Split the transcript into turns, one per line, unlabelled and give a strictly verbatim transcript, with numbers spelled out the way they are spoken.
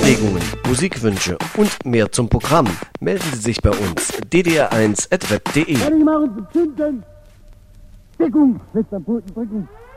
Anregungen, Musikwünsche und mehr zum Programm melden Sie sich bei uns d d r eins at web punkt de.
Deckung, Schwester, Puten drücken.